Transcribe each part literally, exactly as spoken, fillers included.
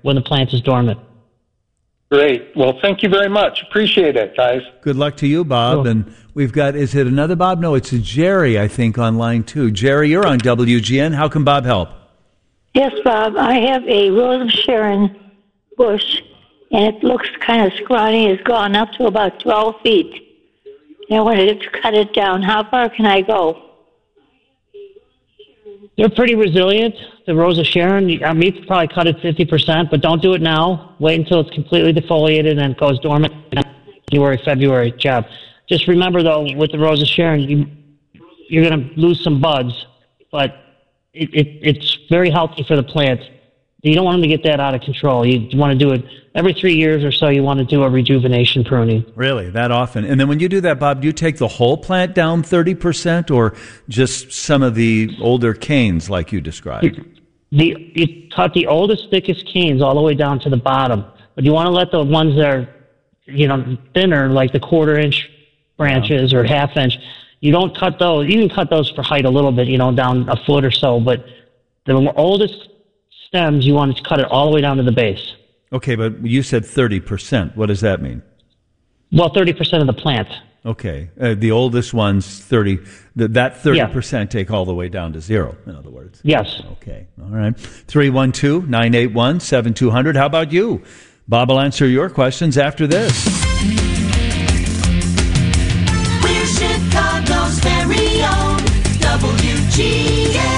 when the plant is dormant. Great. Well, thank you very much. Appreciate it, guys. Good luck to you, Bob. Cool. And we've got, is it another Bob? No, it's a Jerry, I think, on line two. Jerry, you're on W G N. How can Bob help? Yes, Bob. I have a Rose of Sharon bush, and it looks kind of scrawny. It's gone up to about twelve feet. And I wanted to cut it down. How far can I go? They're pretty resilient. The Rose of Sharon, I mean, you could probably cut it fifty percent, but don't do it now. Wait until it's completely defoliated and it goes dormant in January, February job. Just remember, though, with the Rose of Sharon, you, you're going to lose some buds, but it, it, it's very healthy for the plant. You don't want them to get that out of control. You want to do it every three years or so. You want to do a rejuvenation pruning. Really, that often? And then when you do that, Bob, do you take the whole plant down thirty percent or just some of the older canes like you described? The, you cut the oldest, thickest canes all the way down to the bottom. But you want to let the ones that are, you know, thinner, like the quarter-inch branches yeah. or half-inch, you don't cut those. You can cut those for height a little bit, you know, down a foot or so. But the oldest stems, you want to cut it all the way down to the base. Okay, but you said thirty percent. What does that mean? Well, thirty percent of the plant. Okay. Uh, the oldest ones, thirty. Th- that thirty percent yeah. take all the way down to zero, in other words. Yes. Okay. All right. three one two, nine eight one, seven two zero zero. How about you? Bob will answer your questions after this. We're Chicago's very own W G N.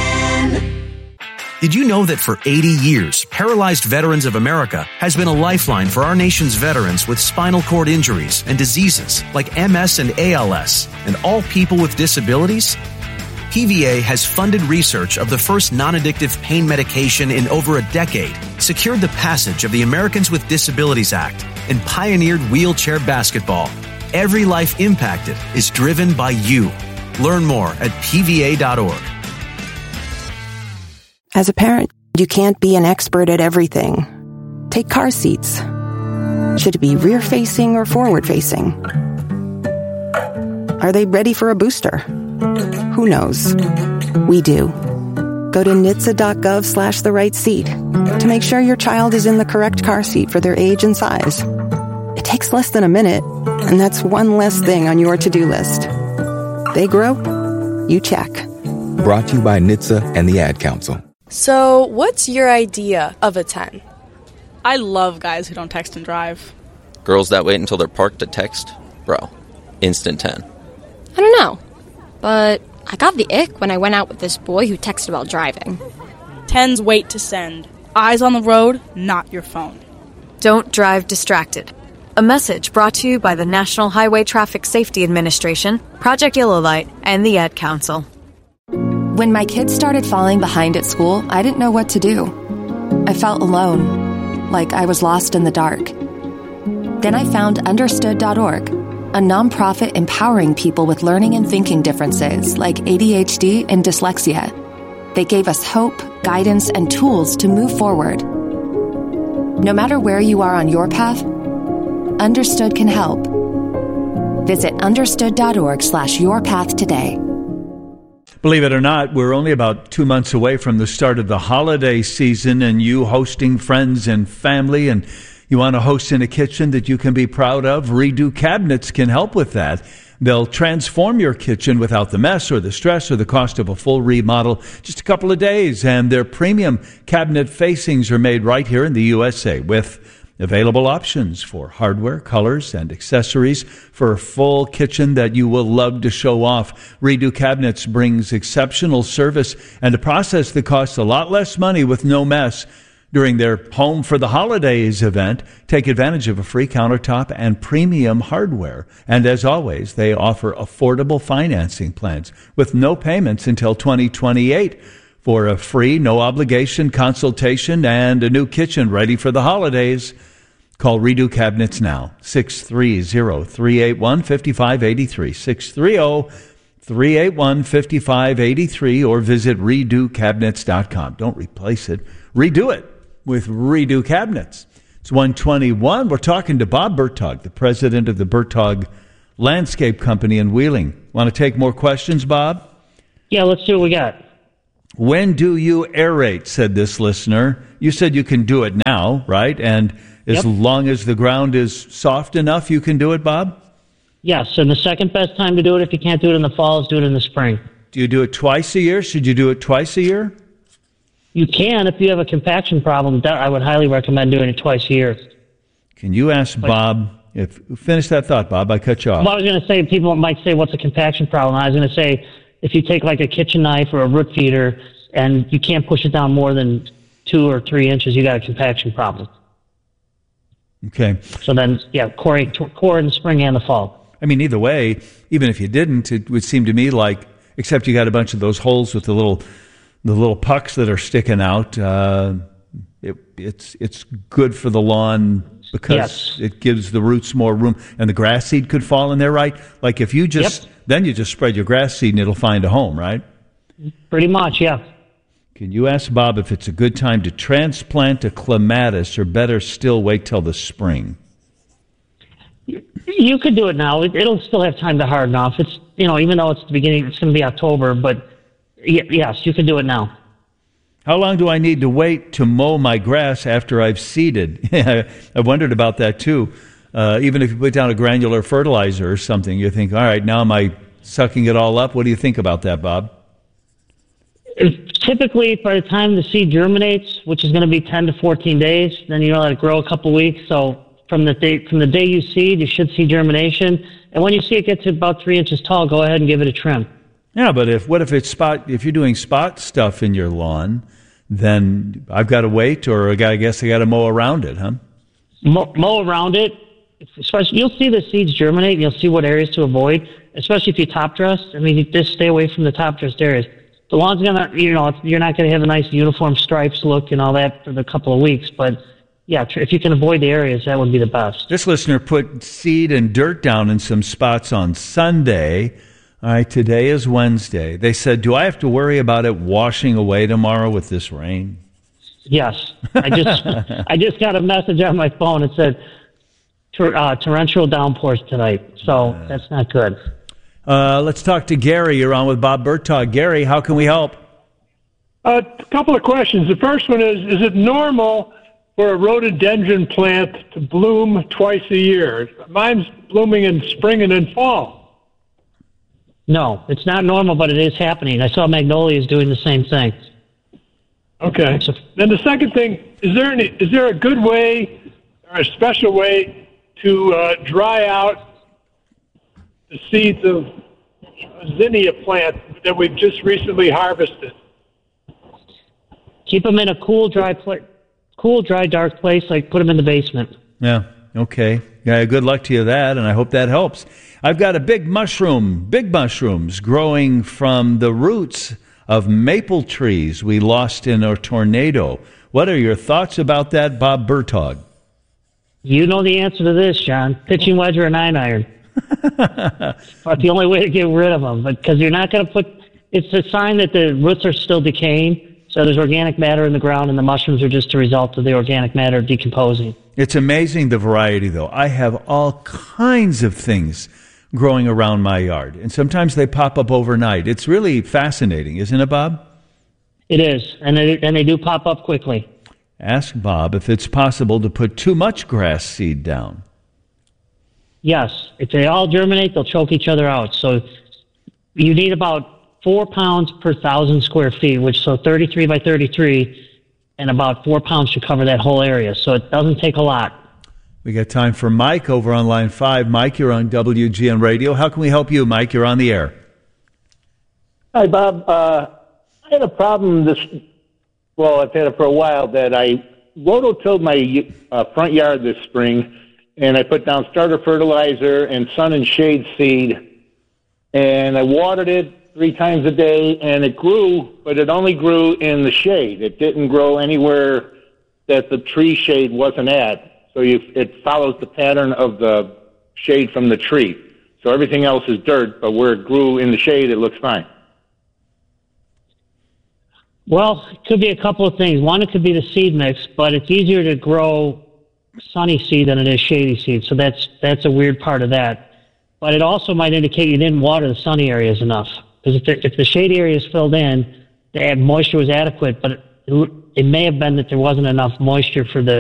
Did you know that for eighty years, Paralyzed Veterans of America has been a lifeline for our nation's veterans with spinal cord injuries and diseases like M S and A L S, and all people with disabilities? P V A has funded research of the first non-addictive pain medication in over a decade, secured the passage of the Americans with Disabilities Act, and pioneered wheelchair basketball. Every life impacted is driven by you. Learn more at P V A dot org. As a parent, you can't be an expert at everything. Take car seats. Should it be rear-facing or forward-facing? Are they ready for a booster? Who knows? We do. Go to N H T S A dot gov slash the right seat to make sure your child is in the correct car seat for their age and size. It takes less than a minute, and that's one less thing on your to-do list. They grow, you check. Brought to you by N H T S A and the Ad Council. So, what's your idea of a ten? I love guys who don't text and drive. Girls that wait until they're parked to text? Bro, instant ten. I don't know, but I got the ick when I went out with this boy who texted while driving. Tens wait to send. Eyes on the road, not your phone. Don't drive distracted. A message brought to you by the National Highway Traffic Safety Administration, Project Yellow Light, and the Ad Council. When my kids started falling behind at school, I didn't know what to do. I felt alone, like I was lost in the dark. Then I found understood dot org, a nonprofit empowering people with learning and thinking differences like A D H D and dyslexia. They gave us hope, guidance, and tools to move forward. No matter where you are on your path, Understood can help. Visit understood dot org slash your path today. Believe it or not, we're only about two months away from the start of the holiday season, and you hosting friends and family, and you want to host in a kitchen that you can be proud of. Redo Cabinets can help with that. They'll transform your kitchen without the mess or the stress or the cost of a full remodel. Just a couple of days, and their premium cabinet facings are made right here in the U S A with available options for hardware, colors, and accessories for a full kitchen that you will love to show off. Redo Cabinets brings exceptional service and a process that costs a lot less money with no mess. During their Home for the Holidays event, take advantage of a free countertop and premium hardware. And as always, they offer affordable financing plans with no payments until twenty twenty-eight. For a free, no-obligation consultation and a new kitchen ready for the holidays, call Redo Cabinets now, six three zero, three eight one, five five eight three, six three zero, three eight one, five five eight three, or visit redo cabinets dot com. Don't replace it. Redo it with Redo Cabinets. It's one twenty-one. We're talking to Bob Bertog, the president of the Bertog Landscape Company in Wheeling. Want to take more questions, Bob? Yeah, let's see what we got. When do you aerate, said this listener. you said you can do it now, right? And as Yep. long as the ground is soft enough, you can do it, Bob? Yes, and the second best time to do it, if you can't do it in the fall, is do it in the spring. Do you do it twice a year? Should you do it twice a year? You can if you have a compaction problem. That I would highly recommend doing it twice a year. Can you ask Bob, if finish that thought, Bob, I cut you off. Well, I was going to say, people might say, what's a compaction problem? I was going to say, if you take like a kitchen knife or a root feeder and you can't push it down more than two or three inches, you got a compaction problem. Okay. So then, yeah, core, core in the spring and the fall. I mean, either way, even if you didn't, it would seem to me like, except you got a bunch of those holes with the little, the little pucks that are sticking out. Uh, it, it's it's good for the lawn because Yes. it gives the roots more room, and the grass seed could fall in there, right? Like if you just Yep. then you just spread your grass seed and it'll find a home, right? Pretty much, yeah. Can you ask Bob if it's a good time to transplant a clematis, or better still wait till the spring? You could do it now. It, it'll still have time to harden off. It's, you know, even though it's the beginning, it's going to be October, but y- yes, you can do it now. How long do I need to wait to mow my grass after I've seeded? I wondered about that too. Uh, even if you put down a granular fertilizer or something, you think, all right, now am I sucking it all up? What do you think about that, Bob? If- typically, by the time the seed germinates, which is going to be ten to fourteen days, then you let it grow a couple weeks. So from the day, from the day you seed, you should see germination. And when you see it get to about three inches tall, go ahead and give it a trim. Yeah, but if what if it's spot? If you're doing spot stuff in your lawn, then I've got to wait, or I, got, I guess I got to mow around it, huh? Mow, mow around it. Especially, you'll see the seeds germinate, and you'll see what areas to avoid. Especially if you top dress. I mean, you just stay away from the top dressed areas. The lawn's gonna, you know, you're not gonna have a nice uniform stripes look and all that for the couple of weeks. But yeah, if you can avoid the areas, that would be the best. This listener put seed and dirt down in some spots on Sunday. All right, today is Wednesday. They said, do I have to worry about it washing away tomorrow with this rain? Yes, I just I just got a message on my phone. It said tor- uh, torrential downpours tonight, so that's not good. Uh, let's talk to Gary. You're on with Bob Bertog. Gary, how can we help? A couple of questions. The first one is, is it normal for a rhododendron plant to bloom twice a year? Mine's blooming in spring and in fall. No, it's not normal, but it is happening. I saw magnolias doing the same thing. Okay. Then the second thing, is there any, is there a good way or a special way to uh, dry out the seeds of zinnia plant that we've just recently harvested? Keep them in a cool, dry, pla- cool, dry, dark place. Like put them in the basement. Yeah, okay. Yeah, good luck to you with that, and I hope that helps. I've got a big mushroom, big mushrooms growing from the roots of maple trees we lost in a tornado. What are your thoughts about that, Bob Bertog? You know the answer to this, John. Pitching wedge or a nine iron. That's the only way to get rid of them, because you're not going to put. It's a sign that the roots are still decaying. So there's organic matter in the ground, and the mushrooms are just a result of the organic matter decomposing. It's amazing the variety, though. I have all kinds of things growing around my yard, and sometimes they pop up overnight. It's really fascinating, isn't it, Bob? It is, and they, and they do pop up quickly. Ask Bob if it's possible to put too much grass seed down. Yes, if they all germinate, they'll choke each other out. So you need about four pounds per thousand square feet, which so thirty-three by thirty-three, and about four pounds should cover that whole area. So it doesn't take a lot. We got time for Mike over on line five. Mike, you're on W G N Radio. How can we help you, Mike? You're on the air. Hi, Bob. Uh, I had a problem this, well, I've had it for a while, that I rototilled my uh, front yard this spring, and I put down starter fertilizer and sun and shade seed, and I watered it three times a day, and it grew, but it only grew in the shade. It didn't grow anywhere that the tree shade wasn't at. So you, it follows the pattern of the shade from the tree. So everything else is dirt, but where it grew in the shade, it looks fine. Well, it could be a couple of things. One, it could be the seed mix, but it's easier to grow sunny seed than it is shady seed. So that's that's a weird part of that. But it also might indicate you didn't water the sunny areas enough. Because if the, if the shade area is filled in, the moisture was adequate, but it, it may have been that there wasn't enough moisture for the